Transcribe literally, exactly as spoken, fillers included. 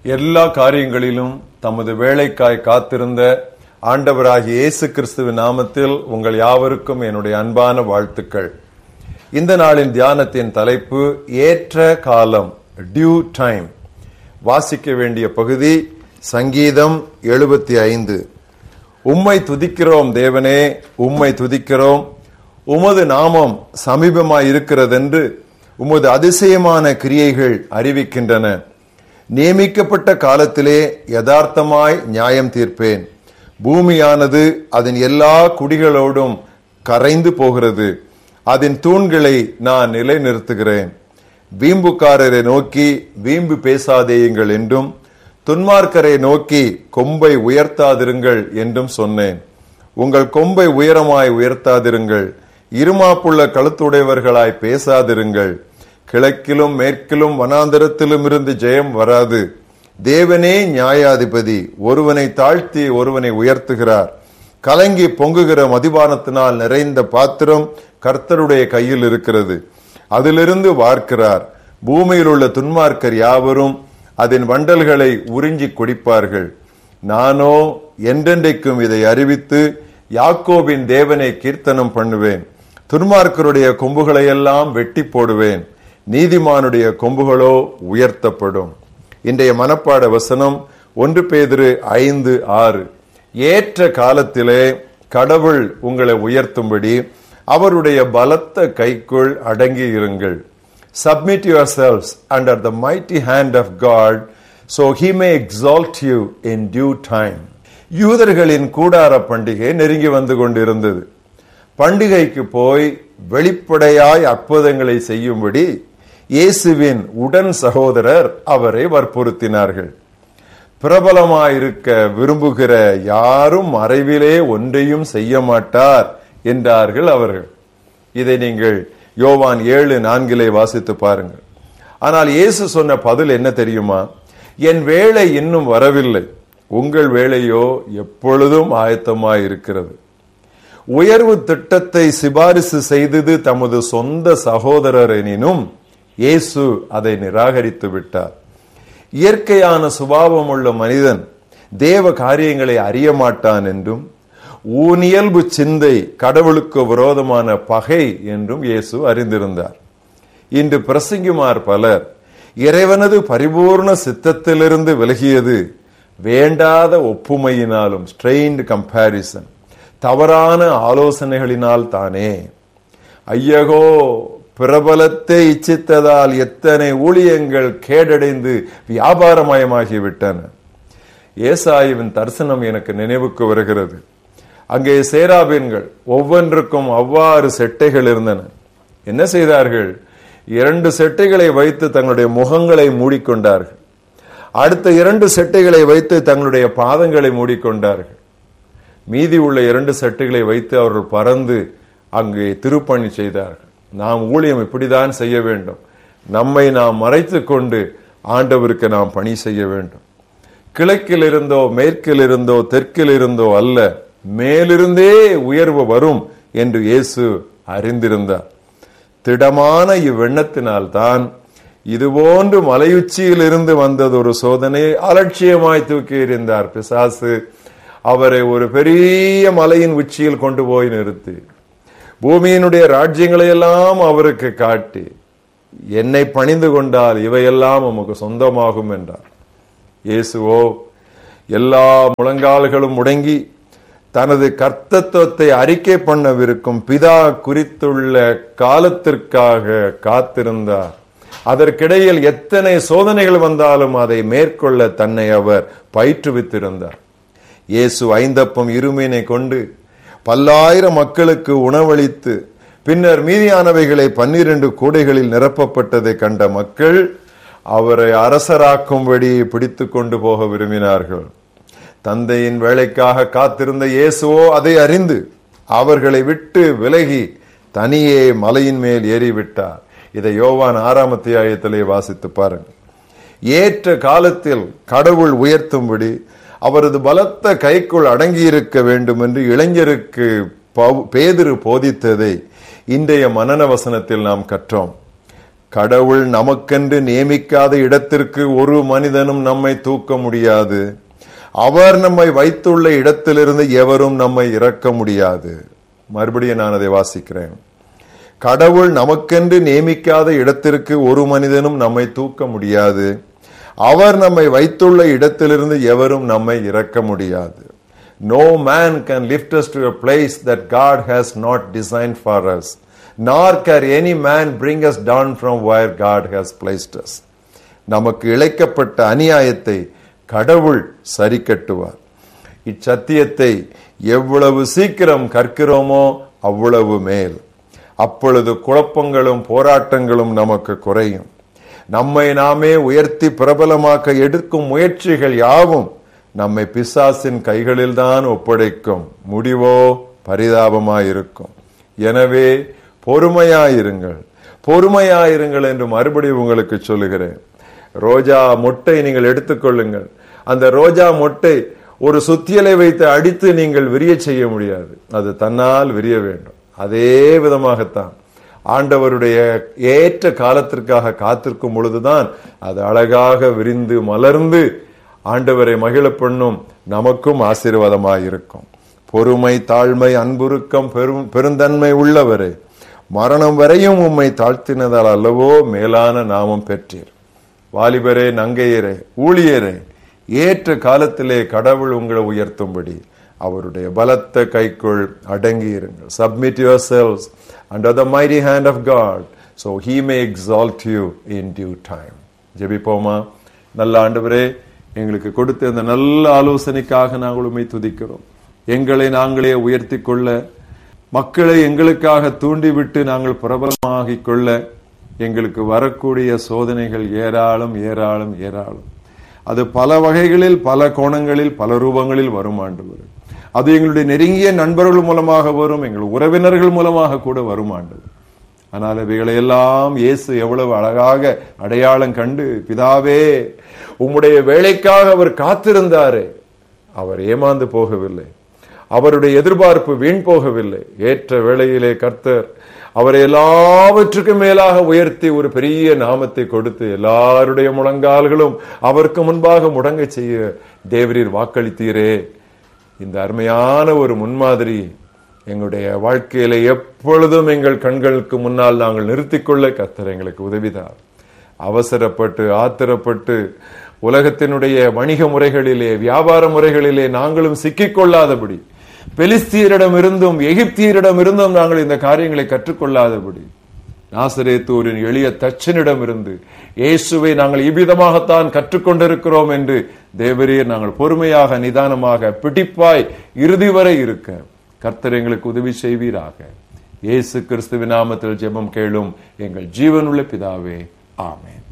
எல்லா காரியங்களிலும் தமது வேலைக்காய் காத்திருந்த ஆண்டவராகிய இயேசு கிறிஸ்துவின் நாமத்தில் உங்கள் யாவருக்கும் என்னுடைய அன்பான வாழ்த்துக்கள். இந்த நாளின் தியானத்தின் தலைப்பு ஏற்ற காலம், டியூ டைம். வாசிக்க வேண்டிய பகுதி சங்கீதம் எழுபத்தி ஐந்து. உம்மை துதிக்கிறோம் தேவனே, உம்மை துதிக்கிறோம். உமது நாமம் சமீபமாய் இருக்கிறதென்று உமது அதிசயமான கிரியைகள் அறிவிக்கின்றன. நியமிக்கப்பட்ட காலத்திலே யதார்த்தமாய் நியாயம் தீர்ப்பேன். பூமியானது அதன் எல்லா குடிகளோடும் கரைந்து போகிறது. அதன் தூண்களை நான் நிலைநிறுத்துகிறேன். வீம்புக்காரரை நோக்கி வீம்பு பேசாதேயுங்கள் என்றும், துன்மார்க்கரை நோக்கி கொம்பை உயர்த்தாதிருங்கள் என்றும் சொன்னேன். உங்கள் கொம்பை உயரமாய் உயர்த்தாதிருங்கள், இருமாப்புள்ள கழுத்துடையவர்களாய் பேசாதிருங்கள். கிழக்கிலும் மேற்கிலும் வனாந்தரத்திலும் இருந்து ஜெயம் வராது. தேவனே நியாயாதிபதி, ஒருவனை தாழ்த்தி ஒருவனை உயர்த்துகிறார். கலங்கி பொங்குகிற மதுபானத்தினால் நிறைந்த பாத்திரம் கர்த்தருடைய கையில் இருக்கிறது, அதிலிருந்து வார்க்கிறார். பூமியில் உள்ள துன்மார்க்கர் யாவரும் அதன் வண்டல்களை உறிஞ்சி குடிப்பார்கள். நானோ என்றென்றைக்கும் இதை அறிவித்து யாக்கோபின் தேவனை கீர்த்தனம் பண்ணுவேன். துன்மார்க்கருடைய கொம்புகளை எல்லாம் வெட்டி போடுவேன், நீதிமானுடைய கொம்புகளோ உயர்த்தப்படும். இன்றைய மனப்பாட வசனம் ஒன்று பேதுரு ஐந்து ஆறு. ஏற்ற காலத்திலே கடவுள் உங்களை உயர்த்தும்படி அவருடைய பலத்த கைக்குள் அடங்கி இருங்கள். Submit yourselves under the mighty hand of God, so he may exalt you in due time. யூதர்களின் கூடார பண்டிகை நெருங்கி வந்து கொண்டிருந்தது. பண்டிகைக்கு போய் வெளிப்படையாய் அற்புதங்களை செய்யும்படி இயேசுவின் உடன் சகோதரர் அவரை வற்புறுத்தினார்கள். பிரபலமாயிருக்க விரும்புகிற யாரும் மறைவிலே ஒன்றையும் செய்ய மாட்டார் என்றார்கள் அவர்கள். இதை நீங்கள் யோவான் ஏழு நான்கிலே வாசித்து பாருங்கள். ஆனால் இயேசு சொன்ன பதில் என்ன தெரியுமா? என் வேளை இன்னும் வரவில்லை, உங்கள் வேளையோ எப்பொழுதும் ஆயத்தமாய் இருக்கிறது. உயர்வு திட்டத்தை சிபாரிசு செய்தது தமது சொந்த சகோதரர் எனினும் இயேசு அதை நிராகரித்து விட்டார். இயற்கையான சுபாவம் உள்ள மனிதன் தேவ காரியங்களை அறிய மாட்டான் என்றும், ஊனியல்பு சிந்தை கடவுளுக்கு விரோதமான பகை என்றும் இயேசு அறிந்திருந்தார். இன்று பிரசங்கிமார் பலர் இறைவனது பரிபூர்ண சித்தத்திலிருந்து விலகியது வேண்டாத ஒப்புமையினாலும், ஸ்ட்ரெயின்ட் கம்பேரிசன், தவறான ஆலோசனைகளினால் தானே. ஐயகோ, பிரபலத்தை இச்சித்ததால் எத்தனை ஊழியங்கள் கேடடைந்து வியாபாரமயமாகிவிட்டன. ஏசாயாவின் தரிசனம் எனக்கு நினைவுக்கு வருகிறது. அங்கே சேராபீன்கள் ஒவ்வொன்றுக்கும் அவ்வாறு செட்டைகள் இருந்தன. என்ன செய்தார்கள்? இரண்டு செட்டைகளை வைத்து தங்களுடைய முகங்களை மூடிக்கொண்டார்கள். அடுத்த இரண்டு செட்டைகளை வைத்து தங்களுடைய பாதங்களை மூடிக்கொண்டார்கள். மீதி உள்ள இரண்டு செட்டைகளை வைத்து அவர்கள் பறந்து அங்கே திருப்பணி செய்தார்கள். நாம் ஊழியம் இப்படிதான் செய்ய வேண்டும். நம்மை நாம் மறைத்து கொண்டு ஆண்டவருக்கு நாம் பணி செய்ய வேண்டும். கிழக்கில் இருந்தோ மேற்கில் இருந்தோ தெற்கில் இருந்தோ அல்ல, மேலிருந்தே உயர்வு வரும் என்று இயேசு அறிந்திருந்தார். திடமான இவ்வெண்ணத்தினால் தான் இதுபோன்று மலையுச்சியில் இருந்து வந்தது ஒரு சோதனை அலட்சியமாய் தூக்கி எறிந்தார் பிசாசு. அவரை ஒரு பெரிய மலையின் உச்சியில் கொண்டு போய் நிறுத்தி பூமியினுடைய ராஜ்யங்களை எல்லாம் அவருக்கு காட்டி, என்னை பணிந்து கொண்டால் இவையெல்லாம் உமக்கு சொந்தமாகும் என்றார். இயேசுவோ எல்லா முழங்கால்களும் முடங்கி தனது கர்த்தத்துவத்தை அறிக்கை பண்ணவிருக்கும் பிதா குறித்துள்ள காலத்திற்காக காத்திருந்தார். அதற்கிடையில் எத்தனை சோதனைகள் வந்தாலும் அதை மேற்கொள்ள தன்னை அவர் பயிற்றுவித்திருந்தார். இயேசு ஐந்தப்பம் இருமீனை கொண்டு பல்லாயிரம் மக்களுக்கு உணவளித்து பின்னர் மீதியானவைகளை பன்னிரண்டு கூடைகளில் நிரப்பப்பட்டதை கண்ட மக்கள் அவரை அரசராக்கும்படி பிடித்து கொண்டு போக விரும்பினார்கள். தந்தையின் வேலைக்காக காத்திருந்த இயேசுவோ அதை அறிந்து அவர்களை விட்டு விலகி தனியே மலையின் மேல் ஏறிவிட்டார். இதை யோவான் ஆறாம் அத்தியாயத்திலே வாசித்து பாருங்கள். ஏற்ற காலத்தில் கடவுள் உயர்த்தும்படி அவரது பலத்த கைக்குள் அடங்கியிருக்க வேண்டும் என்று இளைஞருக்கு பேதுரு போதித்ததை இன்றைய மனன வசனத்தில் நாம் கற்றோம். கடவுள் நமக்கென்று நியமிக்காத இடத்திற்கு ஒரு மனிதனும் நம்மை தூக்க முடியாது. அவர் நம்மை வைத்துள்ள இடத்திலிருந்து எவரும் நம்மை இறக்க முடியாது. மறுபடியும் நான் அதை வாசிக்கிறேன். கடவுள் நமக்கென்று நியமிக்காத இடத்திற்கு ஒரு மனிதனும் நம்மை தூக்க முடியாது. அவர் நம்மை வைத்துள்ள இடத்திலிருந்து எவரும் நம்மை இறக்க முடியாது. No man can lift us to a place that God has not designed for us, nor can any man bring us down from where God has placed us. நமக்கு இழைக்கப்பட்ட அநியாயத்தை கடவுள் சரி கட்டுவார். இச்சத்தியத்தை எவ்வளவு சீக்கிரம் கற்கிறோமோ அவ்வளவு மேல். அப்பொழுது குழப்பங்களும் போராட்டங்களும் நமக்கு குறையும். நம்மை நாமே உயர்த்தி பிரபலமாக்க எடுக்கும் முயற்சிகள் யாவும் நம்மை பிசாசின் கைகளில் தான் ஒப்படைக்கும். முடிவோ பரிதாபமாயிருக்கும். எனவே பொறுமையாயிருங்கள், பொறுமையாயிருங்கள் என்று மறுபடியும் உங்களுக்கு சொல்லுகிறேன். ரோஜா மொட்டை நீங்கள் எடுத்துக்கொள்ளுங்கள். அந்த ரோஜா மொட்டை ஒரு சுத்தியலை வைத்து அடித்து நீங்கள் விரிய செய்ய முடியாது. அது தன்னால் விரிய வேண்டும். அதே விதமாகத்தான் ஆண்டவருடைய ஏற்ற காலத்திற்காக காத்திருக்கும் பொழுதுதான் அது அழகாக விரிந்து மலர்ந்து ஆண்டவரை மகிழ பண்ணும், நமக்கும் ஆசீர்வாதமாயிருக்கும். பொறுமை, தாழ்மை, அன்புருக்கம், பெரும் பெருந்தன்மை உள்ளவரே, மரணம் வரையும் உம்மை தாழ்த்தினதால் அல்லவோ மேலான நாமம் பெற்றீர். வாலிபரே, நங்கையரே, ஊழியரே, ஏற்ற காலத்திலே கடவுள் உங்களை உயர்த்தும்படி அவருடைய பலத்த கைக்குள் அடங்கி இருங்கள். Submit yourselves under the mighty hand of God, so he may exalt you in due time. ஜெபிப்போமா. நல்ல ஆண்டவரே, எங்களுக்கு கொடுத்த இந்த நல்ல ஆலோசனைக்காக நாங்கள் உம்மை துதிக்கிறோம். எங்களை நாங்களே உயர்த்தி கொள்ள, மக்களை எங்களுக்காக தூண்டிவிட்டு நாங்கள் பிரபலமாகிக் கொள்ள எங்களுக்கு வரக்கூடிய சோதனைகள் ஏராளம் ஏராளம் ஏராளம். அது பல வகைகளில், பல கோணங்களில், பல ரூபங்களில் வரும் ஆண்டவரே. அது எங்களுடைய நெருங்கிய நண்பர்கள் மூலமாக வரும், எங்கள் உறவினர்கள் மூலமாக கூட வரும் ஆண்டவர். ஆனால் இவைகளை எல்லாம் இயேசு எவ்வளவு அழகாக அடையாளம் கண்டு, பிதாவே உம்முடைய வேலைக்காக அவர் காத்திருந்தாரே, அவர் ஏமாந்து போகவில்லை, அவருடைய எதிர்பார்ப்பு வீண் போகவில்லை. ஏற்ற வேளையிலே கர்த்தர் அவரை எல்லாவற்றுக்கும் மேலாக உயர்த்தி ஒரு பெரிய நாமத்தை கொடுத்து எல்லாருடைய முழங்கால்களும் அவருக்கு முன்பாக முடங்க செய்ய தேவரீர் வாக்களித்தீரே. இந்த அருமையான ஒரு முன்மாதிரி எங்களுடைய வாழ்க்கையில எப்பொழுதும் எங்கள் கண்களுக்கு முன்னால் நாங்கள் நிறுத்திக்கொள்ள கர்த்தர் எங்களுக்கு உதவிதார். அவசரப்பட்டு ஆத்திரப்பட்டு உலகத்தினுடைய வணிக முறைகளிலே, வியாபார முறைகளிலே நாங்களும் சிக்கிக்கொள்ளாதபடி, பெலிஸ்தியரிடம் இருந்தும் எகிப்தியரிடம் இருந்தும் நாங்கள் இந்த காரியங்களை கற்றுக்கொள்ளாதபடி, நாசரேத்தூரின் எளிய தச்சனிடம் இருந்து இயேசுவை நாங்கள் இவ்விதமாகத்தான் கற்றுக்கொண்டிருக்கிறோம் என்று தேவரீர் நாங்கள் பொறுமையாக, நிதானமாக, பிடிப்பாய் இறுதி வரை இருக்க கர்த்தர் எங்களுக்கு உதவி செய்வீராக. இயேசு கிறிஸ்துவின் நாமத்தில் ஜெபம் கேளும் எங்கள் ஜீவனுள்ள பிதாவே, ஆமென்.